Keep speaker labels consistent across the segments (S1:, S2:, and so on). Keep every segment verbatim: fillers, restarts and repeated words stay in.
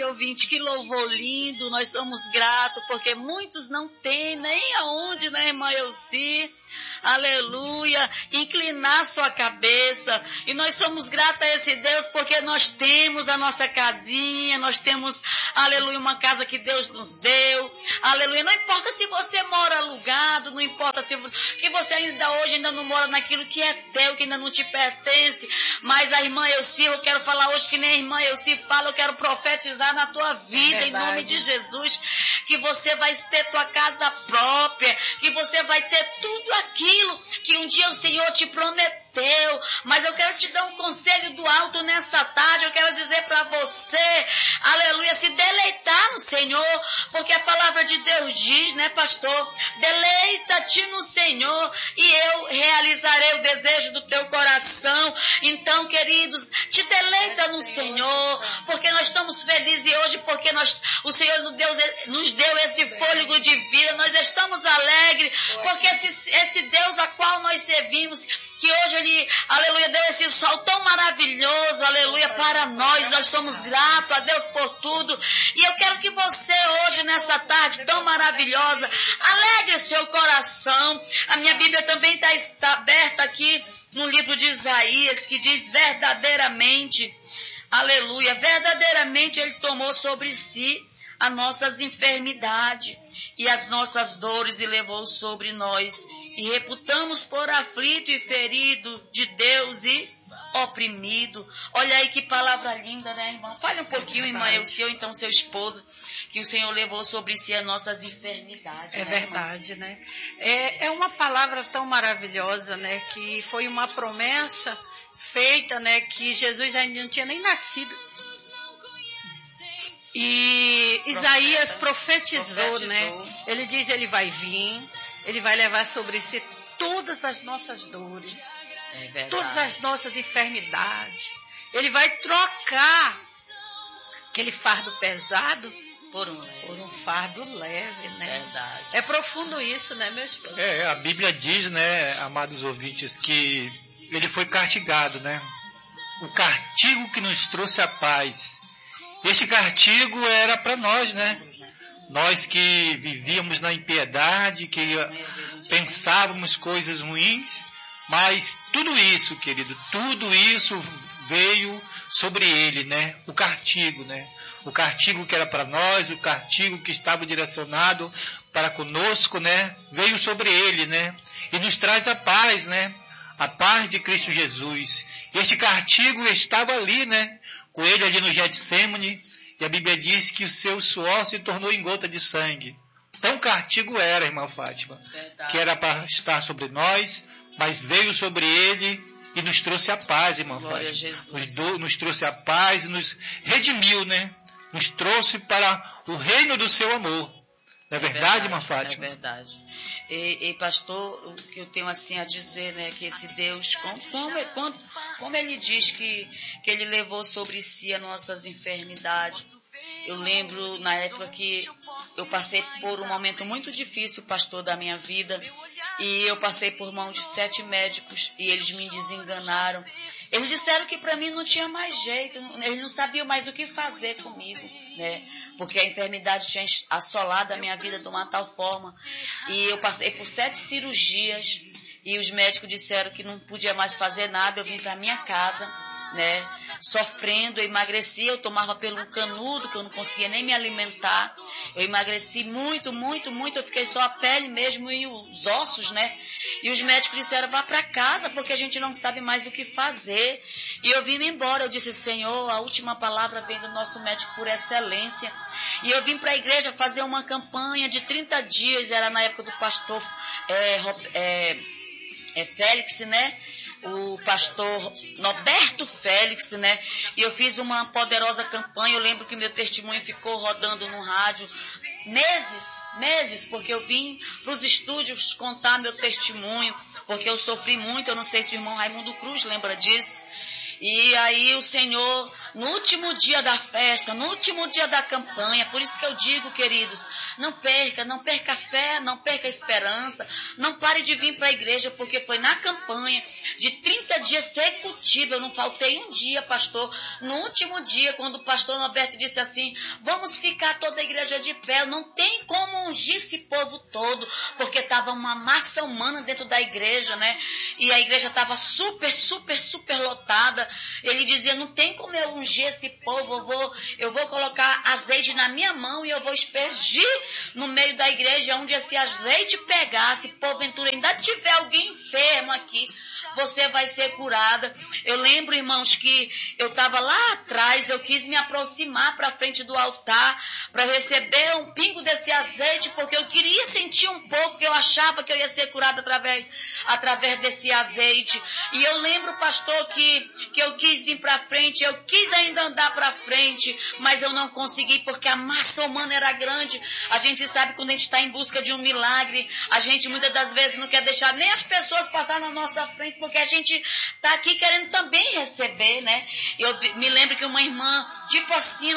S1: Aleluia, ouvinte, que louvor lindo. Nós somos gratos porque muitos não têm nem aonde, né, irmã Elci? Aleluia, inclinar sua cabeça, e nós somos gratos a esse Deus porque nós temos a nossa casinha, nós temos, aleluia, uma casa que Deus nos deu, aleluia, não importa se você mora alugado, não importa se que você ainda hoje ainda não mora naquilo que é teu, que ainda não te pertence, mas a irmã Elci, eu quero falar hoje que nem a irmã Elci fala, eu quero profetizar na tua vida, é em nome de Jesus, que você vai ter tua casa própria, que você vai ter tudo aquilo que um dia o Senhor te prometeu. Mas eu quero te dar um conselho do alto nessa tarde. Eu quero dizer para você, aleluia, se deleitar no Senhor, porque a palavra de Deus diz, né, pastor? Deleita-te no Senhor e eu realizarei o desejo do teu coração. Então, queridos, te deleita no Senhor, porque nós estamos felizes hoje, porque nós, o Senhor nos deu, nos deu esse fôlego de vida. Nós estamos alegres, porque esse, esse Deus a qual nós servimos, que hoje Ele, aleluia, deu esse sol tão maravilhoso, aleluia, para nós. Nós somos gratos a Deus por tudo. E eu quero que você hoje, nessa tarde tão maravilhosa, alegre seu coração. A minha Bíblia também está, está aberta aqui no livro de Isaías, que diz verdadeiramente, aleluia, verdadeiramente Ele tomou sobre si as nossas enfermidades e as nossas dores e levou sobre nós. E reputamos por aflito e ferido de Deus e oprimido. Olha aí que palavra linda, né, irmão? Fale um pouquinho, irmã Elci, ou então seu esposo, que o Senhor levou sobre si as nossas enfermidades.
S2: É, né, verdade,
S1: irmão?
S2: né? É, é uma palavra tão maravilhosa, né? Que foi uma promessa feita, né? Que Jesus ainda não tinha nem nascido. E Profeta, Isaías profetizou, profetizou, né? Ele diz, ele vai vir, ele vai levar sobre si todas as nossas dores, é todas as nossas enfermidades. Ele vai trocar aquele fardo pesado por um, por um fardo leve, né? Verdade. É profundo isso, né, meu esposo?
S3: É, a Bíblia diz, né, amados ouvintes, que ele foi castigado, né? O castigo que nos trouxe a paz. Este castigo era para nós, né? Nós que vivíamos na impiedade, que pensávamos coisas ruins, mas tudo isso, querido, tudo isso veio sobre ele, né? O castigo, né? O castigo que era para nós, o castigo que estava direcionado para conosco, né? Veio sobre ele, né? E nos traz a paz, né? A paz de Cristo Jesus. E este castigo estava ali, né? Com ele ali no Getsêmani, e a Bíblia diz que o seu suor se tornou em gota de sangue. Então o castigo era, irmã Fátima, verdade, que era para estar sobre nós, mas veio sobre ele e nos trouxe a paz, irmã Glória Fátima. Nos, do, nos trouxe a paz e nos redimiu, né? Nos trouxe para o reino do seu amor. Não é, é verdade, verdade, irmã Fátima?
S1: É verdade. E, e, pastor, o que eu tenho assim a dizer, né, que esse Deus, como, como, como ele diz que, que ele levou sobre si as nossas enfermidades. Eu lembro na época que eu passei por um momento muito difícil, pastor, da minha vida, e eu passei por mão de sete médicos e eles me desenganaram. Eles disseram que para mim não tinha mais jeito, eles não sabiam mais o que fazer comigo, né? Porque a enfermidade tinha assolado a minha vida de uma tal forma. E eu passei por sete cirurgias e os médicos disseram que não podia mais fazer nada. Eu vim para minha casa, né, sofrendo, eu emagreci, eu tomava pelo canudo, que eu não conseguia nem me alimentar. Eu emagreci muito, muito, muito, eu fiquei só a pele mesmo e os ossos, né? E os médicos disseram, vá para casa, porque a gente não sabe mais o que fazer. E eu vim embora, eu disse, Senhor, a última palavra vem do nosso médico por excelência. E eu vim para a igreja fazer uma campanha de trinta dias, era na época do pastor é, é, é, Félix, né? O pastor Norberto Félix, né? E eu fiz uma poderosa campanha. Eu lembro que meu testemunho ficou rodando no rádio meses, meses, porque eu vim para os estúdios contar meu testemunho, porque eu sofri muito. Eu não sei se o irmão Raimundo Cruz lembra disso. E aí o Senhor, no último dia da festa, no último dia da campanha, por isso que eu digo, queridos, não perca, não perca a fé, não perca a esperança, não pare de vir para a igreja, porque foi na campanha de trinta dias consecutivos, eu não faltei um dia, pastor, no último dia, quando o pastor Norberto disse assim, vamos ficar toda a igreja de pé, não tem como ungir esse povo todo, porque estava uma massa humana dentro da igreja, né? E a igreja estava super, super, super lotada. Ele dizia, não tem como eu ungir esse povo, eu vou, eu vou colocar azeite na minha mão e eu vou espergir no meio da igreja, onde esse azeite pegar, se porventura ainda tiver alguém enfermo aqui, você vai ser curada. Eu lembro, irmãos, que eu estava lá atrás, eu quis me aproximar para frente do altar, para receber um pingo desse azeite, porque eu queria sentir um pouco, que eu achava que eu ia ser curada através, através desse azeite. E eu lembro, pastor, que, que eu quis vir para frente, eu quis ainda andar para frente, mas eu não consegui, porque a massa humana era grande. A gente sabe, quando a gente está em busca de um milagre, a gente muitas das vezes não quer deixar nem as pessoas passar na nossa frente, porque a gente está aqui querendo também receber, né? Eu me lembro que uma irmã, tipo assim,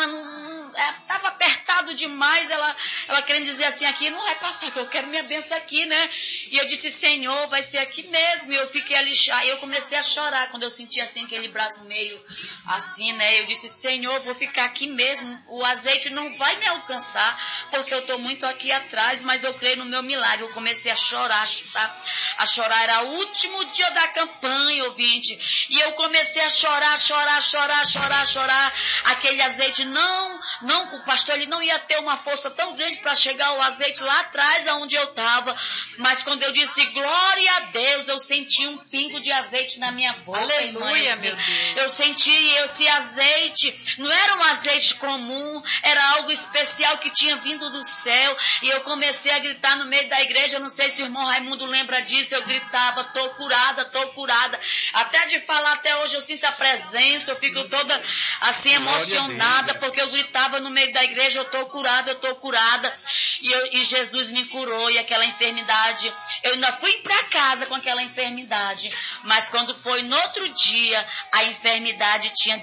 S1: estava apertado demais, ela, ela querendo dizer assim, aqui não vai passar, que eu quero minha bênção aqui, né? E eu disse, Senhor, vai ser aqui mesmo. E eu fiquei ali, eu comecei a chorar quando eu senti assim, aquele braço meio assim, né? Eu disse, Senhor, vou ficar aqui mesmo, o azeite não vai me alcançar, porque eu estou muito aqui atrás, mas eu creio no meu milagre. Eu comecei a chorar, a chorar, a chorar. Era o último dia da campanha, ouvinte, e eu comecei a chorar, chorar, chorar, chorar, chorar. Aquele azeite não, não, o pastor, ele não ia ter uma força tão grande para chegar o azeite lá atrás, aonde eu estava, mas quando eu disse glória a Deus, eu senti um pingo de azeite na minha boca.
S2: Aleluia,
S1: irmã,
S2: meu Deus.
S1: Eu senti esse azeite, não era um azeite comum, era algo especial que tinha vindo do céu, e eu comecei a gritar no meio da igreja. Não sei se o irmão Raimundo lembra disso, eu gritava, tô curada, tô curada, até de falar até hoje eu sinto a presença, eu fico toda assim emocionada, porque eu gritava no meio da igreja, eu tô curada, eu tô curada, e, eu, e Jesus me curou, e aquela enfermidade, eu ainda fui para casa com aquela enfermidade, mas quando foi no outro dia, a enfermidade tinha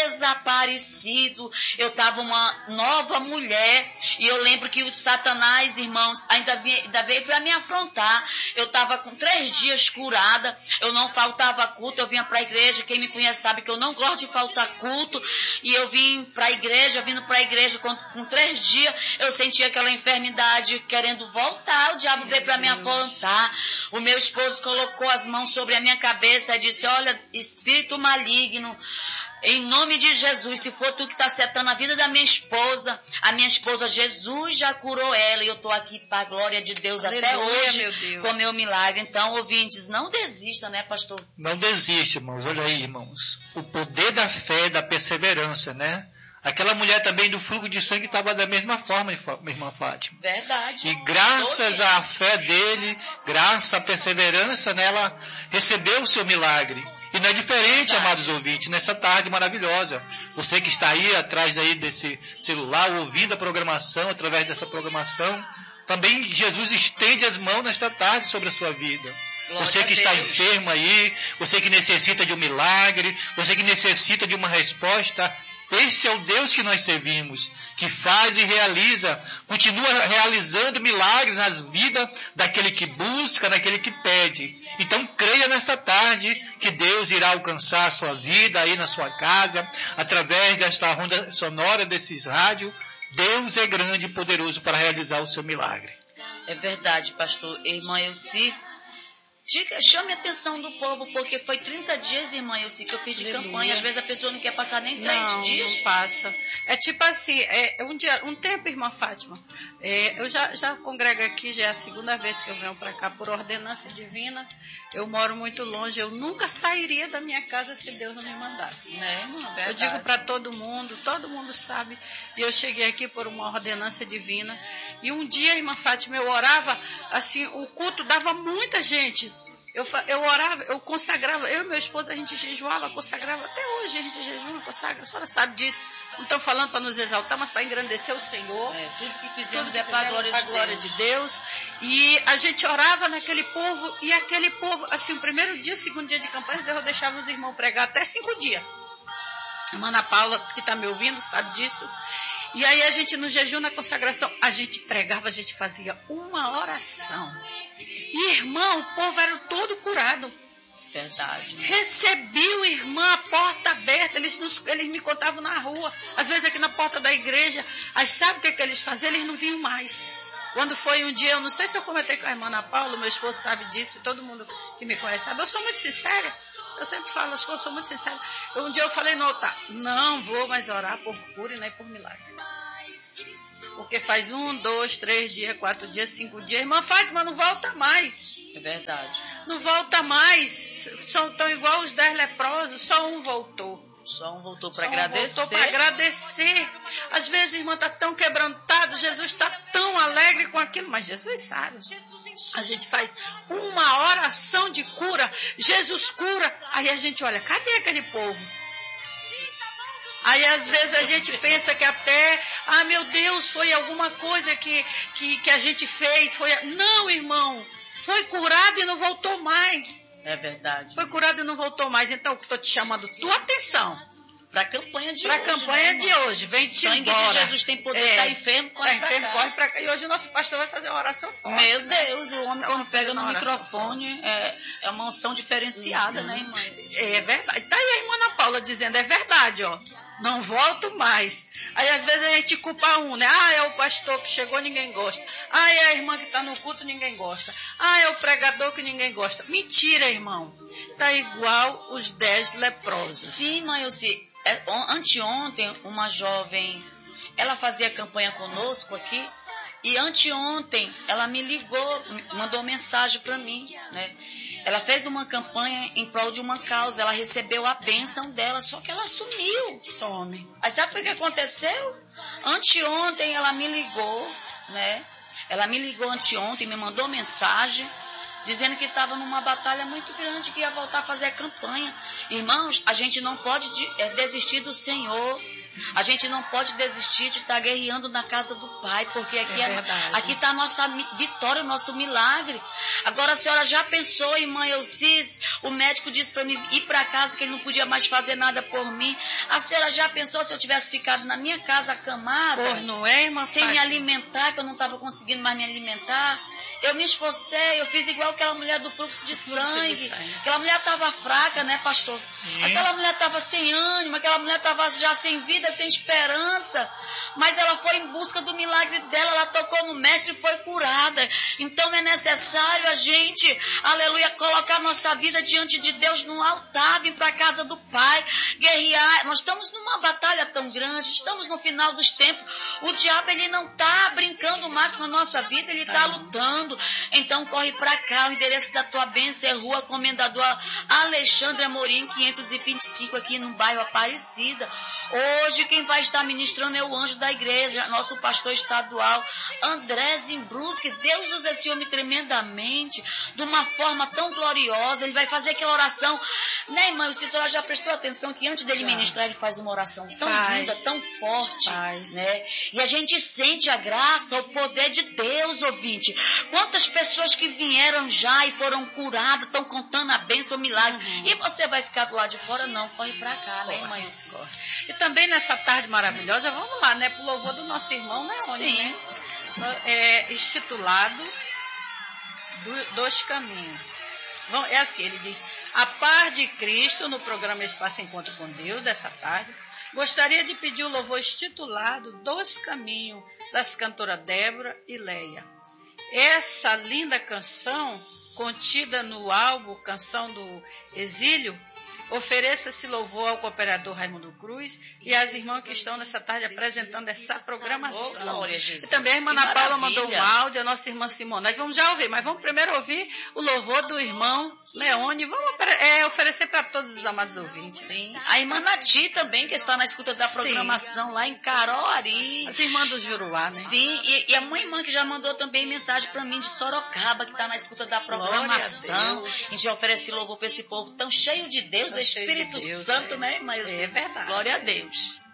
S1: desaparecido, eu estava uma nova mulher, e eu lembro que o Satanás, irmãos, ainda veio, ainda veio para me afrontar. Eu estava com três dias curada, eu não faltava culto, eu vinha para a igreja, quem me conhece sabe que eu não gosto de faltar culto, e eu vim para a igreja, vindo para a igreja, com, com três dias, eu senti aquela enfermidade querendo voltar, o diabo veio para me afrontar. O meu esposo colocou as mãos sobre a minha cabeça e disse, olha, espírito maligno, em nome de Jesus, se for tu que está acertando a vida da minha esposa, a minha esposa, Jesus já curou ela, e eu estou aqui para a glória de Deus. Aleluia, até hoje, meu Deus, com meu milagre. Então, ouvintes, não desista, né, pastor?
S3: Não desiste, irmãos. Olha aí, irmãos. O poder da fé, da perseverança, né? Aquela mulher também do fluxo de sangue estava da mesma forma, minha irmã Fátima.
S1: Verdade.
S3: E graças à fé dele, graças à perseverança nela, recebeu o seu milagre. E não é diferente, verdade, amados ouvintes, nessa tarde maravilhosa. Você que está aí atrás aí desse celular, ouvindo a programação, através dessa programação, também Jesus estende as mãos nesta tarde sobre a sua vida. Glória você que está enfermo aí, você que necessita de um milagre, você que necessita de uma resposta, este é o Deus que nós servimos, que faz e realiza, continua realizando milagres nas vidas daquele que busca, daquele que pede. Então creia nessa tarde que Deus irá alcançar a sua vida aí na sua casa, através desta onda sonora desses rádios. Deus é grande e poderoso para realizar o seu milagre.
S1: É verdade, pastor. Irmã Elci, diga, chame a atenção do povo, porque foi trinta dias, irmã Elci, que eu fiz de Aleluia. campanha. Às vezes a pessoa não quer passar nem três
S2: não,
S1: dias.
S2: Não passa. É tipo assim, é, um, dia, um tempo, irmã Fátima, é, eu já, já congrego aqui, já é a segunda vez que eu venho para cá por ordenança divina. Eu moro muito longe, eu nunca sairia da minha casa se Deus não me mandasse.
S1: Né, irmã?
S2: Eu digo para todo mundo, todo mundo sabe, e eu cheguei aqui por uma ordenança divina. E um dia, irmã Fátima, eu orava, assim, o culto dava muita gente, Eu, eu orava, eu consagrava, eu e meu esposo, a gente jejuava, consagrava, até hoje a gente jejua, consagra, a senhora sabe disso. Não estão falando para nos exaltar, mas para engrandecer o Senhor.
S1: É, tudo que fizemos
S2: tudo
S1: é para a glória, de,
S2: glória
S1: Deus.
S2: de Deus. E a gente orava naquele povo, e aquele povo, assim, o primeiro dia, o segundo dia de campanha, Deus deixava os irmãos pregar até cinco dias. A irmã Ana Paula, que está me ouvindo, sabe disso. E aí a gente, no jejum, na consagração, a gente pregava, a gente fazia uma oração. E, irmão, o povo era todo curado.
S1: Verdade.
S2: Recebiam, irmã, a porta aberta. Eles, nos, eles me contavam na rua. Às vezes aqui na porta da igreja. Aí sabe o que, que eles faziam? Eles não vinham mais. Quando foi um dia, eu não sei se eu comentei com a irmã Ana Paula, meu esposo sabe disso, todo mundo que me conhece sabe. Eu sou muito sincera. Eu sempre falo as coisas, eu sou muito sincera. Eu, um dia eu falei no altar, não vou mais orar por cura e nem por milagre. Porque faz um, dois, três dias, quatro dias, cinco dias. Irmã Fátima, não volta mais.
S1: É verdade.
S2: Não volta mais. São tão igual os dez leprosos, só um voltou.
S1: Só um voltou para
S2: um
S1: agradecer.
S2: Voltou para agradecer. Às vezes, irmã, está tão quebrantado, Jesus está tão alegre com aquilo, mas Jesus sabe. A gente faz uma oração de cura, Jesus cura. Aí a gente olha, cadê aquele povo? Aí, às vezes, a gente pensa que até, ah, meu Deus, foi alguma coisa que, que, que a gente fez. Foi... Não, irmão, foi curado e não voltou mais.
S1: É verdade.
S2: Foi curado e não voltou mais. Então, estou te chamando tua atenção.
S1: Para a campanha de
S2: pra
S1: hoje.
S2: Para a campanha
S1: né,
S2: de hoje. Vem-te
S1: sangue
S2: embora.
S1: de Jesus tem poder. Está é, enfermo, corre
S2: tá
S1: para
S2: enfermo,
S1: cá.
S2: corre para cá. E hoje o nosso pastor vai fazer uma oração forte.
S1: Meu
S2: né?
S1: Deus, o homem quando pega no microfone é, é uma unção diferenciada, uhum. né, irmã?
S2: É verdade. Tá aí a irmã Ana Paula dizendo, é verdade, ó. Não volto mais. Aí às vezes a gente culpa um, né? Ah, é o pastor que chegou, ninguém gosta. Ah, é a irmã que está no culto, ninguém gosta. Ah, é o pregador que ninguém gosta. Mentira, irmão. Tá igual os dez leprosos.
S1: Sim, mãe, eu sei. Anteontem, uma jovem, ela fazia campanha conosco aqui, e anteontem ela me ligou, mandou mensagem para mim, né? Ela fez uma campanha em prol de uma causa, ela recebeu a bênção dela, só que ela sumiu.
S2: Some.
S1: Aí sabe o que aconteceu? Anteontem ela me ligou, né? Ela me ligou anteontem, me mandou mensagem, dizendo que estava numa batalha muito grande, que ia voltar a fazer a campanha. Irmãos, a gente não pode de, é, desistir do Senhor. A gente não pode desistir de estar guerreando na casa do Pai, porque aqui
S2: é
S1: é, aqui está a nossa vitória, o nosso milagre. Agora a senhora já pensou, irmã Elcis, o médico disse para mim ir para casa que ele não podia mais fazer nada por mim. A senhora já pensou se eu tivesse ficado na minha casa acamada?
S2: Por não é, irmã
S1: sem
S2: Fátima?
S1: me alimentar, que eu não estava conseguindo mais me alimentar? Eu me esforcei, eu fiz igual aquela mulher do fluxo de sangue. de sangue. Aquela mulher estava fraca, né, pastor? Sim. Aquela mulher estava sem ânimo, aquela mulher estava já sem vida, sem esperança. Mas ela foi em busca do milagre dela, ela tocou no mestre e foi curada. Então é necessário a gente, aleluia, colocar nossa vida diante de Deus no altar, vir para a casa do Pai, guerrear. Nós estamos numa batalha tão grande, estamos no final dos tempos. O diabo, ele não está brincando mais com a nossa vida, ele está lutando. Então corre para cá, o endereço da tua bênção é Rua Comendador Alexandre Amorim, quinhentos e vinte e cinco, aqui no bairro Aparecida. Hoje quem vai estar ministrando é o anjo da igreja, nosso pastor estadual, André Zimbruschi. Deus usa esse homem tremendamente, de uma forma tão gloriosa. Ele vai fazer aquela oração, né, irmã? O senhor já prestou atenção que antes dele já. ministrar, ele faz uma oração tão faz. linda, tão forte, faz. né? E a gente sente a graça, o poder de Deus, ouvinte. Quantas pessoas que vieram já e foram curadas, estão contando a bênção, o milagre. Uhum. E você vai ficar do lado de fora? Não, corre pra cá, corre. né, irmã?
S2: E também nessa tarde maravilhosa, vamos lá, né, pro louvor do nosso irmão, né, Rony,
S1: Sim.
S2: né? É intitulado Dois Caminhos. Bom, é assim, ele diz, a paz de Cristo, no programa Espaço Encontro com Deus, dessa tarde, gostaria de pedir o louvor intitulado Dois Caminhos, das cantoras Débora e Leia. Essa linda canção, contida no álbum Canção do Exílio, Ofereça esse louvor ao cooperador Raimundo Cruz e às irmãs que estão nessa tarde apresentando essa programação.
S1: Oh, glória a Jesus.
S2: E também a irmã Ana Paula mandou um áudio, a nossa irmã Simonete. Vamos já ouvir, mas vamos primeiro ouvir o louvor do irmão Leone. Vamos é, oferecer para todos os amados ouvintes.
S1: Sim. A irmã Nati também, que está na escuta da programação. Sim. Lá em Caruaru.
S2: As irmãs do Juruá, né?
S1: Sim, e, e a mãe irmã que já mandou também mensagem para mim de Sorocaba, que está na escuta da programação. A, a gente oferece louvor para esse povo tão cheio de Deus, do Espírito Deus, Santo, é. né? Mas
S2: é verdade.
S1: Glória a Deus.